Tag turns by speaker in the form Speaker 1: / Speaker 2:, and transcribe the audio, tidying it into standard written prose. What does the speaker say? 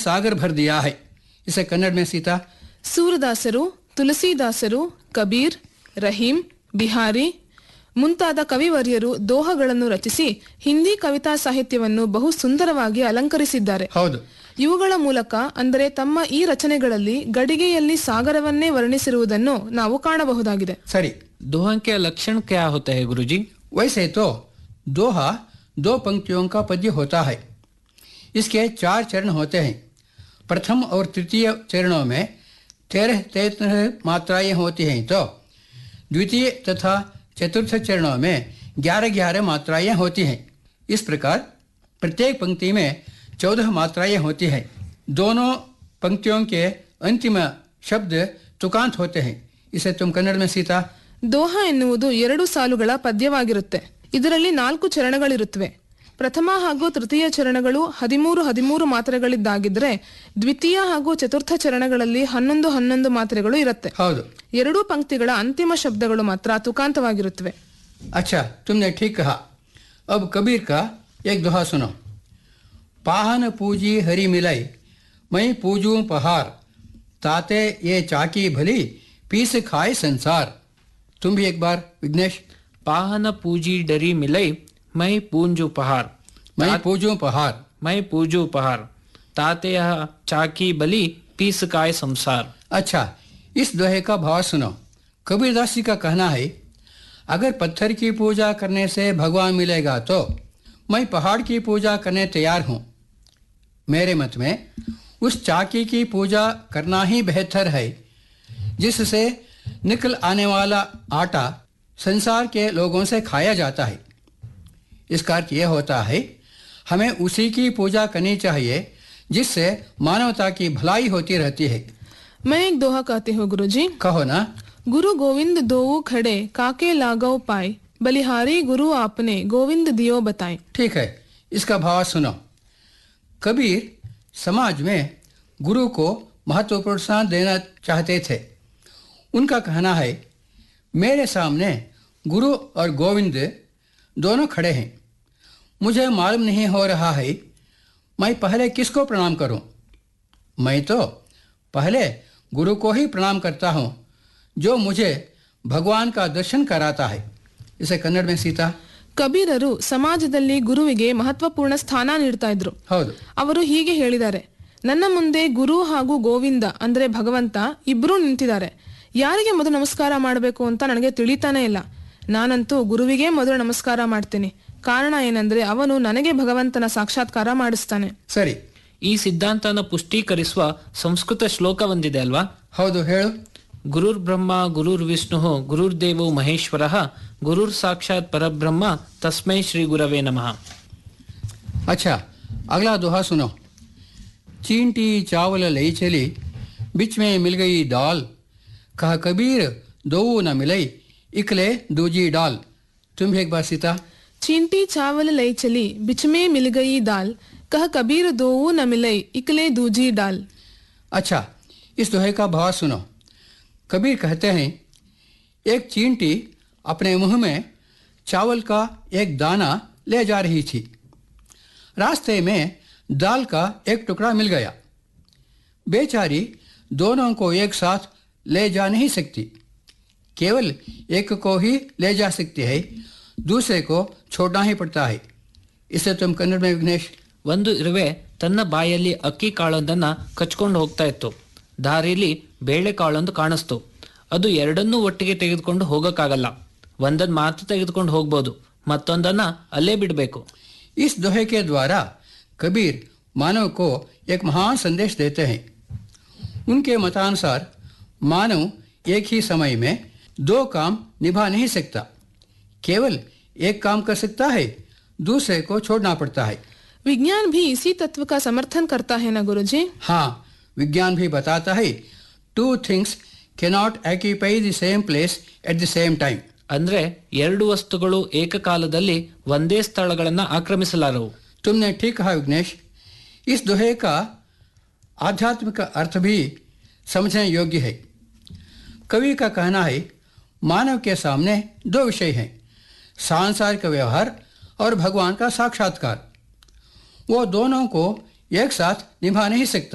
Speaker 1: सागर भर दिया है। इसे कन्नड़ में सीता।
Speaker 2: ಸೂರದಾಸರು, ತುಳಸಿದಾಸರು, ಕಬೀರ್, ರಹೀಂ, ಬಿಹಾರಿ ಮುಂತಾದ ಕವಿವರ್ಯರು ದೋಹಗಳನ್ನು ರಚಿಸಿ ಹಿಂದಿ ಕವಿತಾ ಸಾಹಿತ್ಯವನ್ನು ಬಹು ಸುಂದರವಾಗಿ ಅಲಂಕರಿಸಿದ್ದಾರೆ.
Speaker 1: ಹೌದು.
Speaker 2: ಇವುಗಳ ಮೂಲಕ ಅಂದರೆ ತಮ್ಮ ಈ ರಚನೆಗಳಲ್ಲಿ ಗಡಿಗೆಯಲ್ಲಿ ಸಾಗರವನ್ನೇ ವರ್ಣಿಸಿರುವುದನ್ನು ನಾವು ಕಾಣಬಹುದಾಗಿದೆ.
Speaker 1: सरी,
Speaker 3: दोहा के लक्षण क्या होते हैं गुरुजी?
Speaker 1: वैसे तो दोहा 2 पंक्तियों का पद्य होता है। इसके 4 चरण होते हैं। प्रथम और तृतीय चरणों में 13-13 मात्राएं होती हैं, तो द्वितीय तथा चतुर्थ चरणों में 11-11 मात्राएं होती हैं। इस प्रकार प्रत्येक पंक्ति में 14 मात्राएं होती हैं। दोनों पंक्तियों के अंतिम शब्द तुकांत होते हैं। इसे तुम कन्नड़ में सीता।
Speaker 2: ದೋಹ ಎನ್ನುವುದು 2 ಸಾಲುಗಳ ಪದ್ಯವಾಗಿರುತ್ತೆ. ಇದರಲ್ಲಿ 4 ಚರಣಗಳಿರುತ್ತವೆ. ಪ್ರಥಮ ಹಾಗೂ ತೃತೀಯ ಚರಣಗಳು 13 ಮಾತ್ರೆಗಳಿದ್ದಾಗಿದ್ರೆ ದ್ವಿತೀಯ ಹಾಗೂ ಚತುರ್ಥ ಚರಣಗಳಲ್ಲಿ 11 ಮಾತ್ರೆಗಳು ಇರುತ್ತೆ.
Speaker 1: ಹೌದು.
Speaker 2: 2 ಪಂಕ್ತಿಗಳ ಅಂತಿಮ ಶಬ್ದಗಳು ಮಾತ್ರ ತುಕಾಂತವಾಗಿರುತ್ತವೆ.
Speaker 1: अच्छा, तुमने ठीक कहा। अब कबीर का एक दोहा सुनो। पाहन पूजी हरि मिलाई, मैं पूजूं पहार, ताते ये चाकी भली, पीस खाए संसार। तुम भी एक बार विघ्नेश।
Speaker 3: पाहन पूजी डरी मिलई, मैं पूंजू पहार,
Speaker 1: मैं पूजूं पहार,
Speaker 3: मैं पूजू पहार, ताते यह चाकी बली, पीस काय संसार।
Speaker 1: अच्छा, इस दोहे का भाव सुनो। कबीरदास जी का कहना है, अगर पत्थर की पूजा करने से भगवान मिलेगा तो मैं पहाड़ की पूजा करने तैयार हूँ। मेरे मत में उस चाकी की पूजा करना ही बेहतर है जिससे निकल आने वाला आटा संसार के लोगों से खाया जाता है। इसका अर्थ यह होता है, हमें उसी की पूजा करनी चाहिए जिससे मानवता की भलाई होती रहती है।
Speaker 2: मैं एक दोहा कहती हूँ गुरुजी।
Speaker 1: कहो ना।
Speaker 2: गुरु गोविंद दोऊ खड़े, काके लागो पाए, बलिहारी गुरु आपने, गोविंद दियो बताए।
Speaker 1: ठीक है, इसका भाव सुनो। कबीर समाज में गुरु को महत्वपूर्ण स्थान देना चाहते थे। उनका कहना है, मेरे सामने गुरु और गोविंद दोनों खड़े हैं। मुझे मालूम नहीं हो रहा है मैं पहले किसको प्रणाम करूं। मैं तो पहले गुरु को ही प्रणाम करता हूं जो मुझे भगवान का दर्शन कराता है। इसे कन्नड़ में सीता।
Speaker 2: ಕಬೀರರು ಸಮಾಜದಲ್ಲಿ ಗುರುವಿಗೆ ಮಹತ್ವಪೂರ್ಣ ಸ್ಥಾನ ನೀಡ್ತಾ ಇದ್ರು.
Speaker 1: ಹೌದು.
Speaker 2: ಅವರು ಹೀಗೆ ಹೇಳಿದ್ದಾರೆ, ನನ್ನ ಮುಂದೆ ಗುರು ಹಾಗೂ ಗೋವಿಂದ ಅಂದ್ರೆ ಭಗವಂತ ಇಬ್ರು ನಿಂತಿದ್ದಾರೆ. ಯಾರಿಗೆ ಮೊದಲು ನಮಸ್ಕಾರ ಮಾಡಬೇಕು ಅಂತ ನನಗೆ ತಿಳಿತಾನೆ ಇಲ್ಲ. ನಾನಂತೂ ಗುರುವಿಗೆ ಮೊದಲು ನಮಸ್ಕಾರ ಮಾಡ್ತೀನಿ. ಕಾರಣ ಏನಂದ್ರೆ ಅವನು ನನಗೆ ಭಗವಂತನ ಸಾಕ್ಷಾತ್ಕಾರ ಮಾಡಿಸ್ತಾನೆ.
Speaker 1: ಸರಿ,
Speaker 3: ಈ ಸಿದ್ಧಾಂತನ ಪುಷ್ಟೀಕರಿಸುವ ಸಂಸ್ಕೃತ ಶ್ಲೋಕ ಒಂದಿದೆ ಅಲ್ವಾ?
Speaker 1: ಹೌದು, ಹೇಳು.
Speaker 3: ಗುರುರ್ ಬ್ರಹ್ಮ ಗುರುರ್ ವಿಷ್ಣು ಗುರುರ್ದೇವೋ ಮಹೇಶ್ವರ ಗುರುರ್ ಸಾಕ್ಷಾತ್ ಪರಬ್ರಹ್ಮ ತಸ್ಮೈ ಶ್ರೀ ಗುರವೇ ನಮಃ.
Speaker 1: अच्छा, अगला दोहा सुनो। चींटी चावल लई चली, बिच में मिल गई दाल, कहा कबीर दो न मिलई, इकले दूजी डाल। तुम भी एक बार सीता।
Speaker 2: चींटी चावल लई चली, बिच में मिल गई दाल, कह कबीर दोऊ न मिलई, इकले दूजी डाल।
Speaker 1: अच्छा, इस दोहे का भाव सुनो। कबीर कहते हैं, एक चींटी अपने मुंह में चावल का एक दाना ले जा रही थी। रास्ते में दाल का एक टुकड़ा मिल गया। बेचारी दोनों को एक साथ ले जा नहीं सकती, केवल एक को ही ले जा सकती है, दूसरे को छोड़ना ही पड़ता है। इसे तुम कन्नड़ में विघ्नेश।
Speaker 3: ಒಂದು ಇರುವೆ ತನ್ನ ಬಾಯಲ್ಲಿ ಅಕ್ಕಿ ಕಾಳೊಂದನ್ನ ಕಚ್ಕೊಂಡು ಹೋಗ್ತಾ ಇತ್ತು. ದಾರಿಯಲ್ಲಿ ಬೇಳೆ ಕಾಳೊಂದು ಕಾಣಿಸ್ತು. ಅದು ಎರಡನ್ನೂ ಒಟ್ಟಿಗೆ ತೆಗೆದುಕೊಂಡು ಹೋಗಕ್ಕಾಗಲ್ಲ. ಒಂದನ್ನು ಮಾತ್ರ ತೆಗೆದುಕೊಂಡು ಹೋಗ್ಬೋದು, ಮತ್ತೊಂದನ್ನ ಅಲ್ಲೇ ಬಿಡಬೇಕು.
Speaker 1: इस दोहे के द्वारा कबीर मानव को एक महान संदेश देते हैं। उनके मतानुसार मानव एक ही समय में 2 काम निभा नहीं सकता, केवल एक काम कर सकता है, दूसरे को छोड़ना पड़ता है।
Speaker 2: विज्ञान भी इसी तत्व का समर्थन करता है ना गुरुजी?
Speaker 1: हाँ, विज्ञान भी बताता है 2 things cannot occupy the same place at the same time.
Speaker 3: ಅಂದ್ರೆ 2 ವಸ್ತುಗಳು ಏಕಕಾಲದಲ್ಲಿ ಒಂದೇ ಸ್ಥಳಗಳನ್ನ ಆಕ್ರಮಿಸಲಾರವು.
Speaker 1: तुमने ठीक कहा विघ्नेश। इस दोहे का आध्यात्मिक अर्थ भी समझने योग्य है। कवि का कहना है, मानव के सामने 2 विषय हैं, सांसारिक व्यवहार और भगवान का साक्षात्कार। वो दोनों को एक साथ निभा नहीं सकता।